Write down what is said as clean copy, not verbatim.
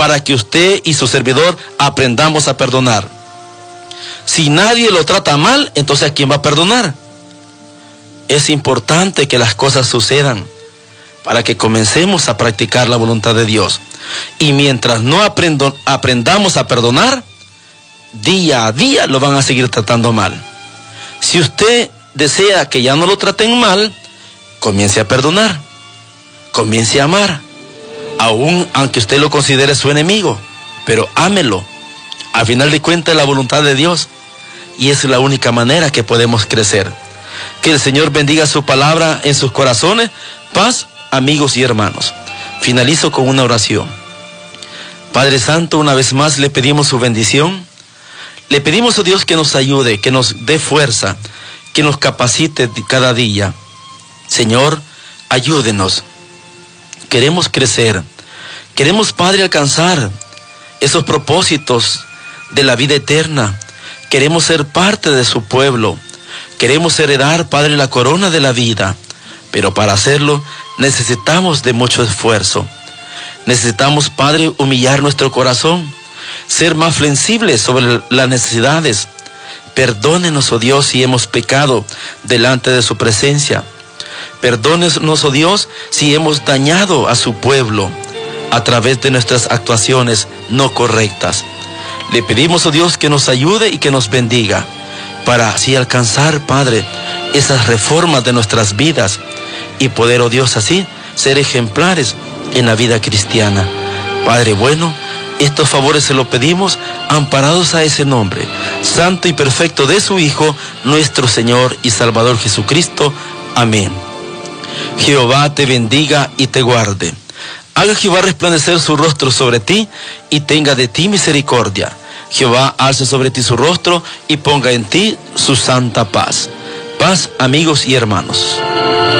para que usted y su servidor aprendamos a perdonar. Si nadie lo trata mal, entonces ¿a quién va a perdonar? Es importante que las cosas sucedan para que comencemos a practicar la voluntad de Dios. Y mientras no aprendamos a perdonar, día a día lo van a seguir tratando mal. Si usted desea que ya no lo traten mal, comience a perdonar, comience a amar, aun aunque usted lo considere su enemigo, pero ámelo. Al final de cuentas es la voluntad de Dios y es la única manera que podemos crecer. Que el Señor bendiga su palabra en sus corazones. Paz, amigos y hermanos. Finalizo con una oración. Padre Santo, una vez más le pedimos su bendición. Le pedimos a Dios que nos ayude, que nos dé fuerza, que nos capacite cada día. Señor, ayúdenos. Queremos crecer. Queremos, Padre, alcanzar esos propósitos de la vida eterna. Queremos ser parte de su pueblo. Queremos heredar, Padre, la corona de la vida. Pero para hacerlo necesitamos de mucho esfuerzo. Necesitamos, Padre, humillar nuestro corazón, ser más flexibles sobre las necesidades. Perdónenos, oh Dios, si hemos pecado delante de su presencia. Perdónenos, oh Dios, si hemos dañado a su pueblo a través de nuestras actuaciones no correctas. Le pedimos, oh Dios, que nos ayude y que nos bendiga, para así alcanzar, Padre, esas reformas de nuestras vidas y poder, oh Dios, así ser ejemplares en la vida cristiana. Padre bueno, estos favores se los pedimos amparados a ese nombre santo y perfecto de su Hijo, nuestro Señor y Salvador Jesucristo. Amén. Jehová te bendiga y te guarde. Haga Jehová resplandecer su rostro sobre ti y tenga de ti misericordia. Jehová alce sobre ti su rostro y ponga en ti su santa paz. Paz, amigos y hermanos.